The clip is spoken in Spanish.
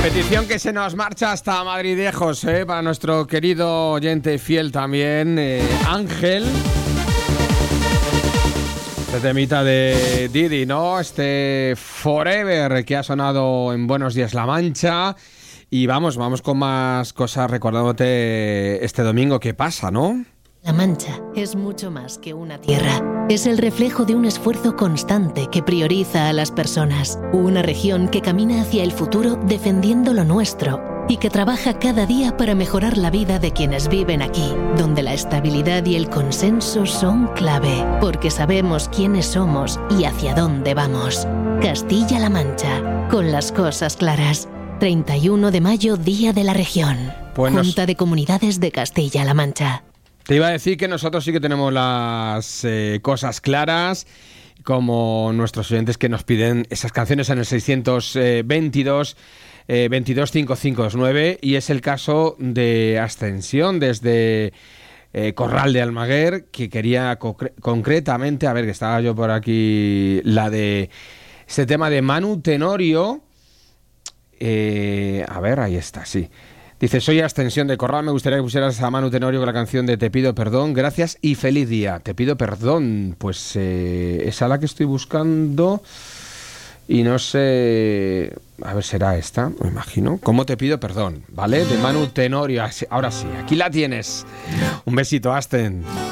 Petición que se nos marcha hasta Madridejos, para nuestro querido oyente fiel también, Ángel. Este temita de Didi, ¿no? Este Forever que ha sonado en Buenos Días La Mancha. Y vamos con más cosas recordándote este domingo que pasa, ¿no? La Mancha es mucho más que una tierra. Es el reflejo de un esfuerzo constante que prioriza a las personas. Una región que camina hacia el futuro defendiendo lo nuestro y que trabaja cada día para mejorar la vida de quienes viven aquí, donde la estabilidad y el consenso son clave, porque sabemos quiénes somos y hacia dónde vamos. Castilla-La Mancha, con las cosas claras. 31 de mayo, Día de la Región. Junta de Comunidades de Castilla-La Mancha. Te iba a decir que nosotros sí que tenemos las cosas claras, como nuestros oyentes que nos piden esas canciones en el 622 225529, y es el caso de Ascensión desde Corral de Almaguer, que quería concretamente, a ver, que estaba yo por aquí, la de este tema de Manu Tenorio. A ver, ahí está, sí. Dice, soy Ascensión de Corral, me gustaría que pusieras a Manu Tenorio con la canción de Te pido perdón, gracias y feliz día. Te pido perdón, pues esa la que estoy buscando y no sé, a ver, será esta, me imagino. ¿Cómo te pido perdón? ¿Vale? De Manu Tenorio, ahora sí, aquí la tienes. Un besito, Aston.